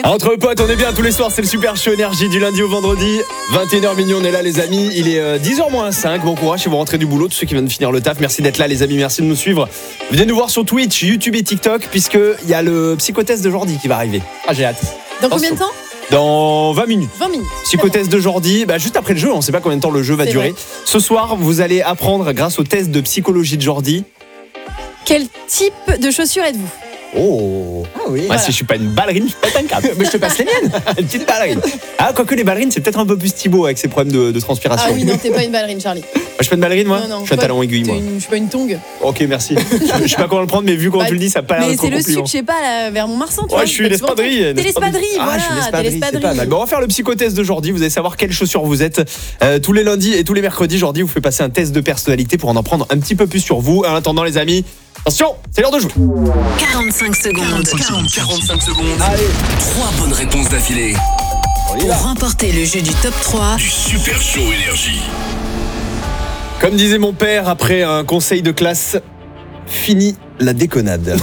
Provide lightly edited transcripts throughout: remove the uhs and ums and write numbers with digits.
Entre potes, on est bien tous les soirs, c'est le Super Show Énergie du lundi au vendredi. 21h minuit, on est là les amis. Il est 10h moins 5. Bon courage si vous rentrez du boulot, tous ceux qui viennent de finir le taf. Merci d'être là les amis, merci de nous suivre. Venez nous voir sur Twitch, YouTube et TikTok, puisqu'il y a le psychotest de Jordi qui va arriver. Ah, j'ai hâte. Dans combien de temps ? Dans 20 minutes. 20 minutes. Psychotest de Jordi, juste après le jeu, on ne sait pas combien de temps le jeu va durer. Vrai. Ce soir, vous allez apprendre grâce au test de psychologie de Jordi. Quel type de chaussures êtes-vous ? Oh. Ah oui. Moi, si je suis pas une ballerine, je pète un câble. Mais je te passe les miennes. Une petite ballerine. Ah, quoique les ballerines, c'est peut-être un peu plus Thibaut avec ses problèmes de transpiration. Ah oui, non, t'es pas une ballerine, Charlie. Je suis pas une ballerine, moi. Non, je suis un talon aiguille, moi. Je suis pas une tongue. Ok, merci. Je sais pas comment le prendre, mais vu comment tu le dis, ça a pas l'air Mais trop c'est le compliment. sucre, je sais pas, là, vers Montmarsan, tu vois. Ouais, je suis l'espadrille. T'es l'espadrille, Ah, je suis voilà. T'es l'espadrille. Bon, on va faire le psychotest de Jordi. Vous allez savoir quelles chaussures vous êtes. Tous les lundis et tous les mercredis, Jordi vous fait passer un test de personnalité pour en apprendre un petit peu plus sur vous. En attendant, les amis, attention, c'est l'heure de jouer. 45 secondes. 45 secondes. Allez, 3 bonnes réponses d'affilée. Pour remporter le jeu du top 3 du Super Show Énergie. comme disait mon père après un conseil de classe, fini la déconnade.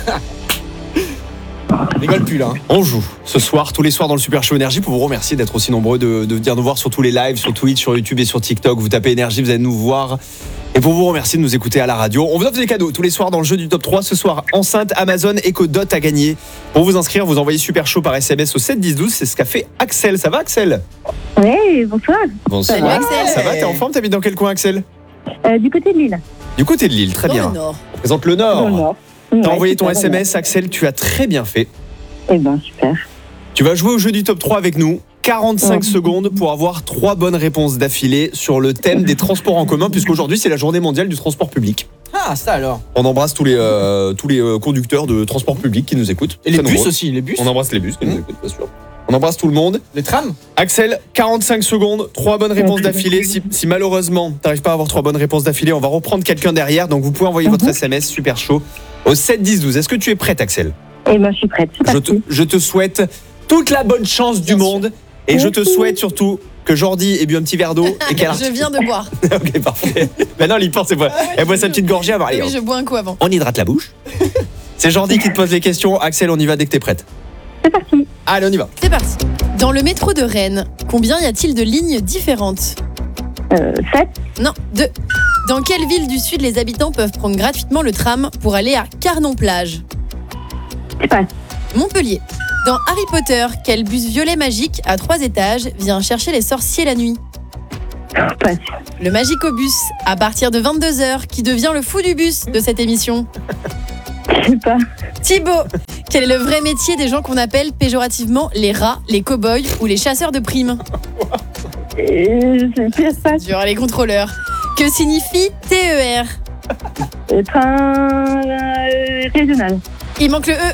Rigole plus là. On joue ce soir, tous les soirs dans le Super Show Énergie pour vous remercier d'être aussi nombreux de venir nous voir sur tous les lives, sur Twitch, sur YouTube et sur TikTok. Vous tapez Énergie, vous allez nous voir. Et pour vous remercier de nous écouter à la radio, on vous offre des cadeaux tous les soirs dans le jeu du top 3. Ce soir, enceinte Amazon Echo Dot à gagner. Pour vous inscrire, vous envoyez Super Show par SMS au 7 10 12. C'est ce qu'a fait Axel. Ça va Axel ? Oui, bonsoir. Bonsoir. Salut, Axel. Ça va, t'es en forme ? T'habites dans quel coin Axel ? Du côté de Lille. Du côté de Lille, très Dans bien. le Nord. On présente le Nord. Dans le Nord. T'as Ouais, envoyé ton super, SMS, Axel, tu as très bien fait. Eh ben, super. Tu vas jouer au jeu du top 3 avec nous. 45 secondes pour avoir 3 bonnes réponses d'affilée sur le thème des transports en commun, puisqu'aujourd'hui c'est la journée mondiale du transport public. Ah, ça alors. On embrasse tous les conducteurs de transport public qui nous écoutent. Et les Très bus nombreux. aussi, les bus. On embrasse les bus qui nous écoutent, bien sûr. On embrasse tout le monde. Les trams. Axel, 45 secondes, 3 bonnes réponses d'affilée. Si malheureusement t'arrives pas à avoir 3 bonnes réponses d'affilée, on va reprendre quelqu'un derrière. Donc vous pouvez envoyer votre SMS Super Chaud au 7 10 12. Est-ce que tu es prête, Axel ? Eh ben, je suis prête. C'est parti. Je te souhaite toute la bonne chance du monde. Et je te souhaite surtout que Jordi ait bu un petit verre d'eau et qu'elle Je viens de boire. Ok, parfait. Maintenant, il pense, elle boit sa petite gorgée. Allez, Oui, je bois un coup avant. on hydrate la bouche. C'est Jordi qui te pose les questions. Axel, on y va dès que t'es prête. C'est parti. Allez, on y va. C'est parti. Dans le métro de Rennes, combien y a-t-il de lignes différentes ? 7. Non, 2. Dans quelle ville du sud les habitants peuvent prendre gratuitement le tram pour aller à Carnon-Plage ? C'est pas. Montpellier. Dans Harry Potter, quel bus violet magique à 3 étages vient chercher les sorciers la nuit ? Passe. Le Magicobus, à partir de 22h, qui devient le fou du bus de cette émission ? Je sais pas. Thibaut, quel est le vrai métier des gens qu'on appelle péjorativement les rats, les cow-boys ou les chasseurs de primes ? C'est pas. Dur, les contrôleurs. Que signifie TER ? Train régional. Il manque le E.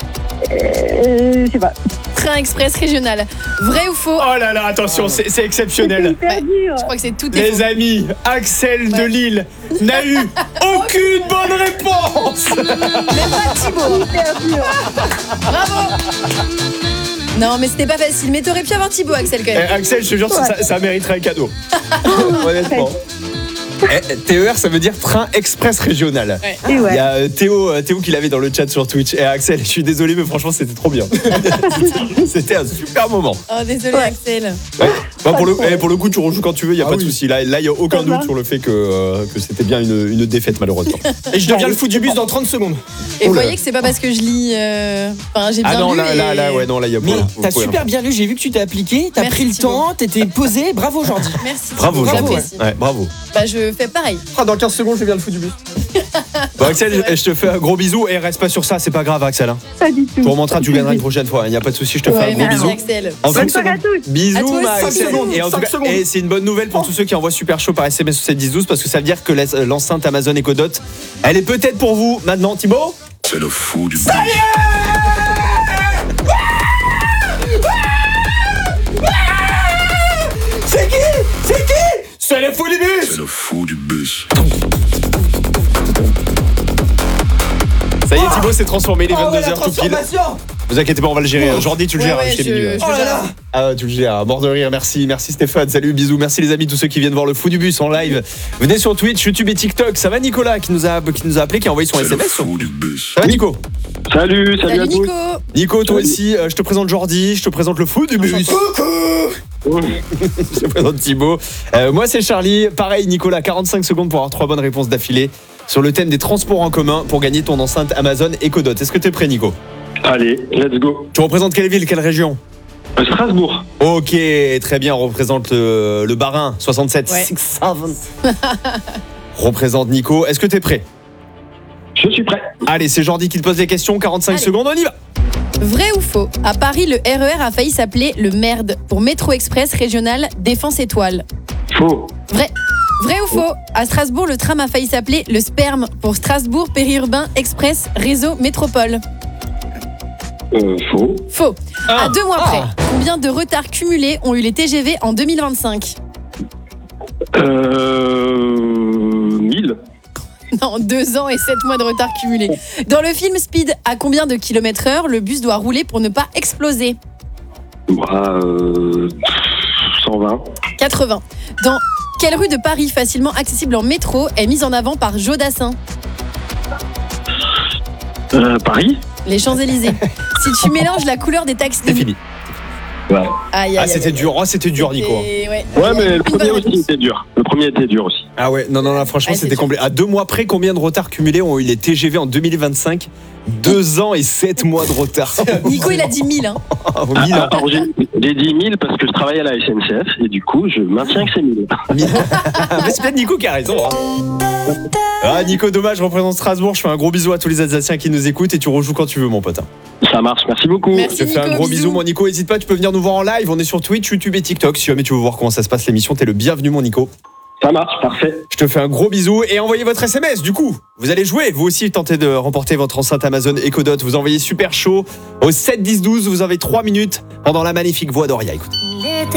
Je sais pas. Train express régional. Vrai ou faux ? Oh là là, attention, c'est exceptionnel. Hyper dur. Je crois que c'est tout est Les faux. amis, Axel de Lille n'a eu aucune bonne réponse. Même pas Thibaut. Hyper dur. Bravo. Non, mais c'était pas facile. Mais t'aurais pu avoir Thibaut, Axel, quand même. Axel, je te jure, ça mériterait un cadeau. Honnêtement. TER, ça veut dire train express régional. Ouais. Et Il ouais. y a Théo qui l'avait dans le chat sur Twitch. Et Axel, je suis désolé, mais franchement, c'était trop bien. C'était un super moment. Oh, désolé, Ouais. Axel. Bon, pour le coup, tu rejoues quand tu veux, il n'y a pas de souci. Là, il n'y a aucun Ça doute va. sur le fait que c'était bien une défaite, malheureusement. Et je deviens le fou du bus dans 30 secondes. Et vous Oula. voyez que c'est pas parce que je lis. Enfin, j'ai bien Ah non, lu. là, il y a Mais pas. t'as super bien lu, j'ai vu que tu t'es appliqué, t'as Merci, pris le Thibaut. temps, t'étais posé, bravo Jordi. Merci. Bravo, Thibaut, Jordi. j'apprécie. Ouais, bravo. Bah, je fais pareil. Dans 15 secondes, je viens le fou du bus. Bon, Axel, je te fais un gros bisou et reste pas sur ça, c'est pas grave, Axel. Hein. Pas du tout. Tu remonteras, tu gagneras une prochaine fois. Il n'y a pas de souci, je te fais Ouais, un gros merci, bisou. Axel. En Bonne fait, soirée à tous. bisous, À toi aussi. Axel. 5 secondes, Et en tout 5 cas, secondes. et c'est une bonne nouvelle pour tous ceux qui envoient Super Chaud par SMS au 7 10 12 parce que ça veut dire que l'enceinte Amazon Echo Dot, elle est peut-être pour vous maintenant, Thibaut. C'est le fou du bus. C'est qui C'est le fou du bus. C'est le fou du bus. Ça y est, Thibaut s'est transformé, il est Oh ouais, la 22h tout pile. transformation. Vous inquiétez pas, on va le gérer. Jordi, tu le gères. Ouais, je t'ai mis, je Oh là gère. là. Ah, tu le gères. Mort de rire. Merci Stéphane. Salut, bisous. Merci les amis, tous ceux qui viennent voir le fou du bus en live. Venez sur Twitch, YouTube et TikTok. Ça va, Nicolas qui nous a appelé, qui a envoyé son C'est le SMS. fou du bus. Ça va, Nico? Salut à tous. Nico. Nico, toi aussi, je te présente Jordi, je te présente le fou du bus. Je te présente Thibaut. Moi, c'est Charlie. Pareil, Nicolas, 45 secondes pour avoir 3 bonnes réponses d'affilée sur le thème des transports en commun pour gagner ton enceinte Amazon Echo Dot. Est-ce que t'es prêt, Nico? Allez, let's go. Tu représentes quelle ville, quelle région? Strasbourg. Ok, très bien, on représente le Bas-Rhin, 67. Ouais. 67. Représente Nico. Est-ce que t'es prêt? Je suis prêt. Allez, c'est Jordi qui te pose les questions. 45 Allez. secondes, on y va. Vrai ou faux? À Paris, le RER a failli s'appeler le MERD pour Métro Express Régional Défense Étoile. Faux. Vrai. Vrai ou faux? À Strasbourg, le tram a failli s'appeler le Sperme pour Strasbourg Périurbain Express Réseau Métropole. Faux. Faux. À 2 mois près, Ah. combien de retards cumulés ont eu les TGV en 2025? 1000. Non, 2 ans et 7 mois de retard cumulés. Dans le film Speed, à combien de kilomètres heure le bus doit rouler pour ne pas exploser? 120. 80. Dans quelle rue de Paris facilement accessible en métro est mise en avant par Joe Dassin? Paris. Les Champs-Élysées. Si tu mélanges la couleur des taxis... C'est fini. Ouais. Aïe, aïe, Ah, aïe, c'était aïe. dur. Oh, c'était dur, Nico. Et ouais. Ouais, mais le Une premier bonne aussi réponse. était dur. Le premier était dur aussi. Ah ouais, non, franchement, Ouais, c'était c'est dur. comblé. À 2 mois près, combien de retards cumulés ont eu les TGV en 2025? 2 ans et 7 mois de retard. Nico, il a dit 1000. Hein. Au 1000 ans. Alors, j'ai dit 1000 parce que je travaille à la SNCF et du coup, je maintiens que c'est 1000. Mais c'est peut-être Nico qui a raison. Hein. Ah, Nico, dommage, je représente Strasbourg. Je fais un gros bisou à tous les Alsaciens qui nous écoutent et tu rejoues quand tu veux, mon pote. Ça marche, merci beaucoup. Merci. Je te fais un Nico, gros bisou, bisous. mon Nico. N'hésite pas, tu peux venir nous voir en live. On est sur Twitch, YouTube et TikTok. Si jamais tu veux voir comment ça se passe l'émission, t'es le bienvenu, mon Nico. Ça marche, parfait. Je te fais un gros bisou et envoyez votre SMS. Du coup, vous allez jouer. Vous aussi, tentez de remporter votre enceinte Amazon Echo Dot. Vous envoyez super chaud au 7 10 12. Vous avez 3 minutes pendant la magnifique voix d'Oria. Écoute.